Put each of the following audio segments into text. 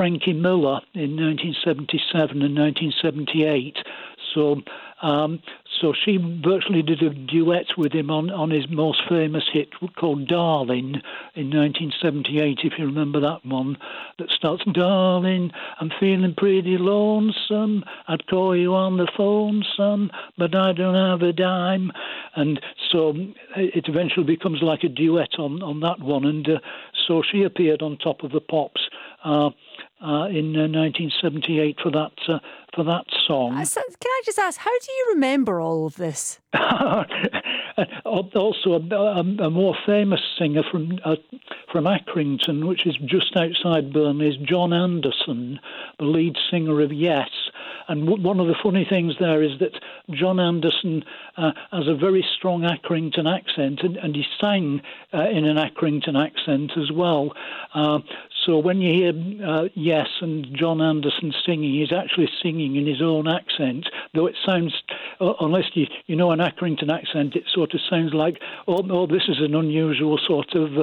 Frankie Miller in 1977 and 1978. So she virtually did a duet with him on his most famous hit called Darling in 1978, if you remember that one, that starts, Darling, I'm feeling pretty lonesome, I'd call you on the phone, son, but I don't have a dime. And so it eventually becomes like a duet on that one. And so she appeared on Top of the Pops in 1978 for that song. Can I just ask, how do you remember all of this? Also, a more famous singer from Accrington, which is just outside Burnley, is John Anderson, the lead singer of Yes. And one of the funny things there is that John Anderson has a very strong Accrington accent, and he sang in an Accrington accent as well. So when you hear Yes and John Anderson singing, he's actually singing in his own accent, though it sounds, unless you know an Accrington accent, it sort of sounds like, oh, this is an unusual sort of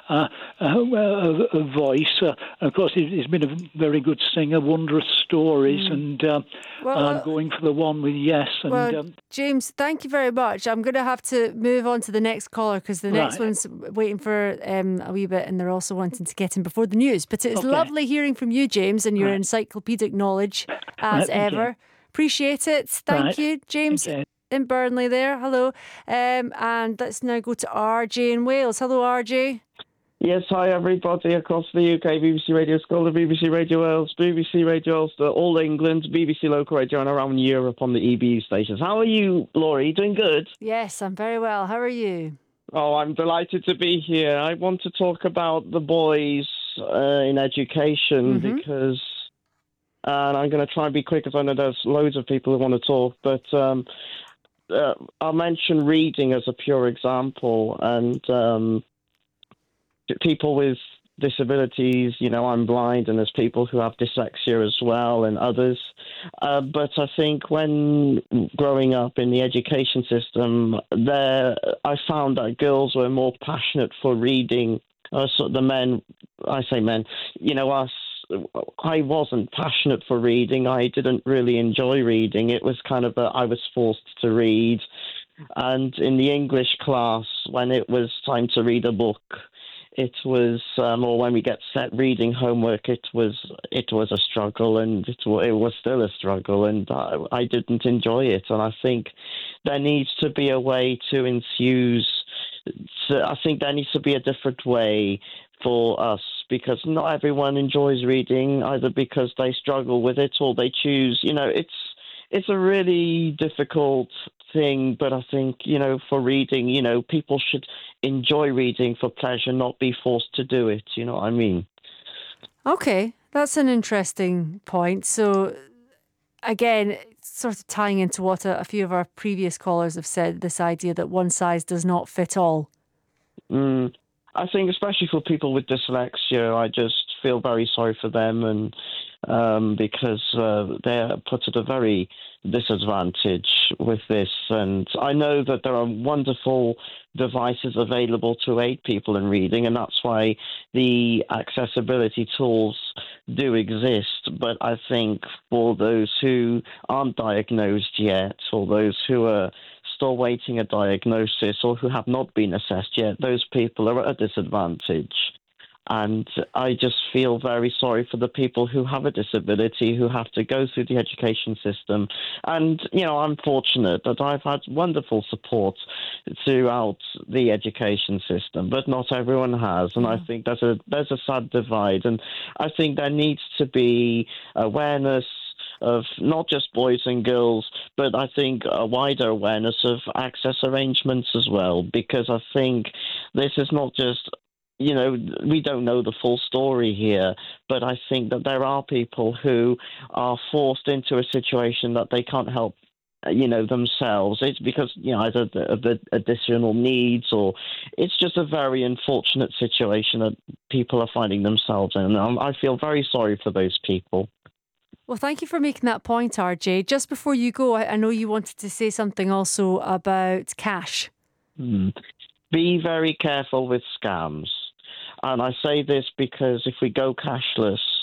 voice. Of course, he's been a very good singer, Wondrous Stories, and Going for the One with Yes. And, James, thank you very much. I'm going to have to move on to the next caller because the next one's waiting for a wee bit, and they're also wanting to get in before the news. But it's lovely hearing from you, James, and your encyclopedic knowledge as ever. Appreciate it. Thank you, James. In Burnley there. Hello. And let's now go to RJ in Wales. Hello, RJ. Yes, hi everybody across the UK, BBC Radio Scotland, BBC Radio Wales, BBC Radio Ulster, all England, BBC Local Radio, and around Europe on the EBU stations. How are you, Laurie? Doing good? Yes, I'm very well. How are you? Oh, I'm delighted to be here. I want to talk about the boys in education because, and I'm going to try and be quick because I know there's loads of people who want to talk, but I'll mention reading as a pure example, and people with disabilities, I'm blind, and there's people who have dyslexia as well, and others. But I think when growing up in the education system, I found that girls were more passionate for reading. So the men, I say men, us. I wasn't passionate for reading. I didn't really enjoy reading. It was kind of I was forced to read. And in the English class, when it was time to read a book, it was, or when we get set reading homework, it was a struggle, and it was still a struggle, and I didn't enjoy it. And I think there needs to be a way to infuse. I think there needs to be a different way for us, because not everyone enjoys reading, either because they struggle with it or they choose. It's a really difficult thing, but I think, for reading, people should enjoy reading for pleasure, not be forced to do it. You know what I mean? Okay, that's an interesting point. So, again, sort of tying into what a few of our previous callers have said, this idea that one size does not fit all. I think especially for people with dyslexia, I just feel very sorry for them, and because they're put at a very disadvantage with this. And I know that there are wonderful devices available to aid people in reading, and that's why the accessibility tools do exist. But I think for those who aren't diagnosed yet, or those who are still waiting a diagnosis, or who have not been assessed yet, those people are at a disadvantage. And I just feel very sorry for the people who have a disability, who have to go through the education system. And, I'm fortunate that I've had wonderful support throughout the education system, but not everyone has. And I think there's a sad divide. And I think there needs to be awareness of not just boys and girls, but I think a wider awareness of access arrangements as well, because I think this is not just, we don't know the full story here, but I think that there are people who are forced into a situation that they can't help, themselves. It's because, either the additional needs, or it's just a very unfortunate situation that people are finding themselves in. I feel very sorry for those people. Well, thank you for making that point, RJ. Just before you go, I know you wanted to say something also about cash. Be very careful with scams. And I say this because if we go cashless,